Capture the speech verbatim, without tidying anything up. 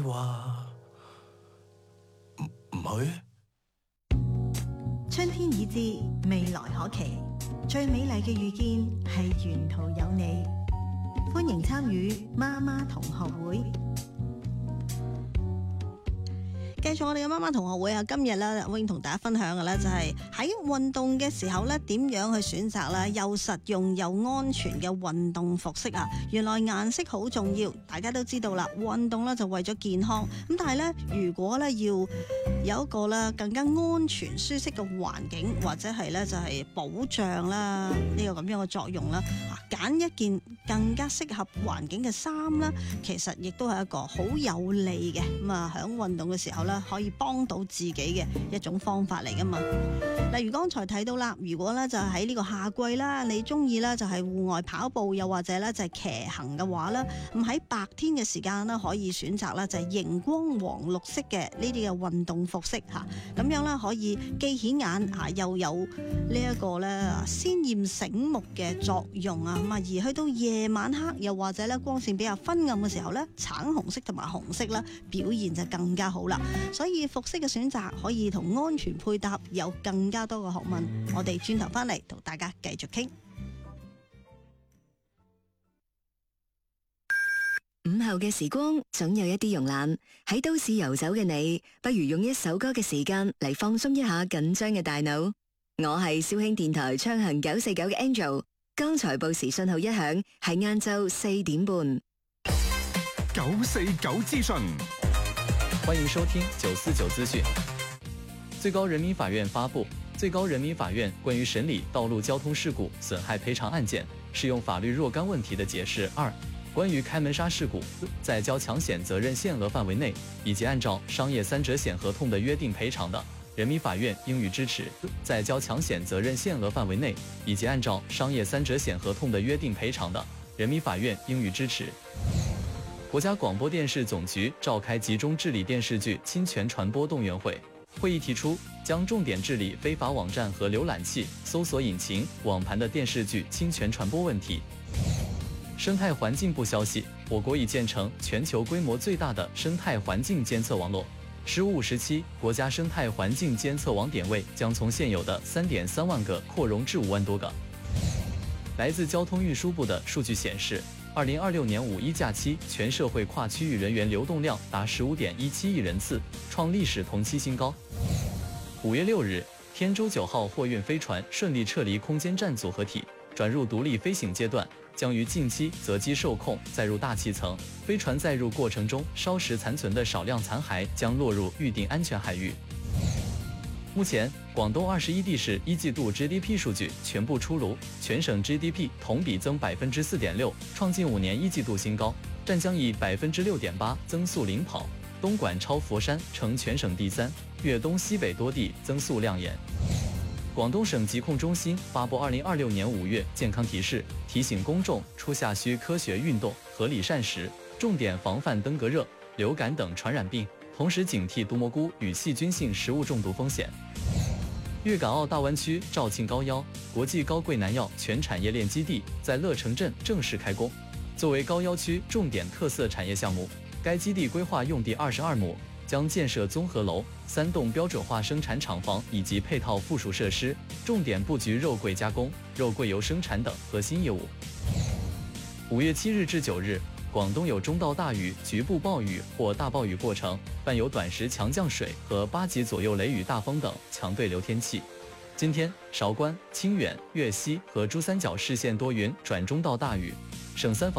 話唔唔去。 春天已至，未來可期，最美麗嘅遇見係沿途有你。歡迎參與媽媽同學會。繼續我哋嘅媽媽同學會啊！今日咧，我已經同大家分享嘅咧就係喺運動嘅時候咧，點樣去選擇咧又實用又安全嘅運動服飾啊！原來顏色好重要，大家都知道啦。運動咧就為咗健康，咁但係咧，如果咧要有一個咧更加安全舒適嘅環境，或者係咧就係保障啦呢個咁樣嘅作用啦，揀一件更加適合環境嘅衫啦，其實亦都係一個好有利嘅咁啊！喺運動嘅時候咧，可以幫到自己嘅一種方法嚟噶嘛。例如剛才睇到啦，如果咧就喺呢個夏季啦，你中意咧就係戶外跑步，又或者咧就係騎行嘅話咧，咁喺白天嘅時間咧可以選擇咧就係熒光黃綠色嘅呢啲嘅運動服飾吓，咁樣咧可以既顯眼吓，又有呢一個咧鮮豔醒目嘅作用啊。咁啊，而去到夜晚黑，又或者咧光線比較昏暗嘅時候咧，橙紅色同埋紅色咧表現就更加好啦。所以服飾嘅選擇可以同安全配搭有更加多嘅學問。我哋轉頭翻嚟同大家繼續傾。 午後嘅時光總有一啲慵懶，喺都市遊走嘅你，不如用一首歌嘅時間嚟放鬆一下緊張嘅大腦。我係小興電台暢行九四九嘅 Angel， 剛才報時信號一響，係晏晝四點半。 九四九資訊。 歡迎收聽九四九資訊。最高人民法院發布《最高人民法院關於審理道路交通事故損害賠償案件適用法律若干問題的解釋二》，關於開門剎事故在交強險責任限額範圍內以及按照商業三者險合同的約定賠償的，人民法院應予支持；在交強險責任限額範圍內以及按照商業三者險合同的約定賠償的，人民法院應予支持。國家廣播電視總局召開集中治理電視劇侵權傳播動員會，會議提出將重點治理非法網站和瀏覽器、搜索引擎、網盤的電視劇侵權傳播問題。生態環境部消息，我國已建成全球規模最大的生態環境監測網絡，十五五十七國家生態環境監測網點位將從現有的三點三萬個擴容至五萬多個。來自交通運輸部的數據顯示，二零二六年五一假期全社會跨區域人員流動量達十五點一七億人次，創歷史同期新高。五月六日，天舟九號貨運飛船順利撤離空間站組合體，轉入獨立飛行階段，將於近期擇機受控載入大氣層。飛船載入過程中燒蝕殘存的少量殘骸將落入預定安全海域。目前，廣東二十一地市一季度 G D P 數據全部出爐，全省 G D P 同比增百分之四點六，創近五年一季度新高。湛江以百分之六點八增速領跑，東莞超佛山成全省第三，粵東西北多地增速亮眼。廣東省疾控中心發布二零二六年五月健康提示，提醒公眾初夏需科學運動、合理膳食，重點防範登革熱、流感等傳染病。同時警惕毒蘑菇與細菌性食物中毒風險。粵港澳大灣區肇慶高幺國際高貴南藥全產業鏈基地在樂城鎮正式開工。作為高幺區重點特色產業項目，該基地規劃用地二十二畝，將建設綜合樓、三棟標準化生產廠房以及配套附屬設施，重點佈局肉桂加工、肉桂油生產等核心業務。五月七日至九日，廣東有中到大雨、局部暴雨或大暴雨過程，伴有短時強降水和八級左右雷雨大風等強對流天氣。今天，韶關、清遠、粵西和珠三角市縣多雲轉中到大雨，省三坊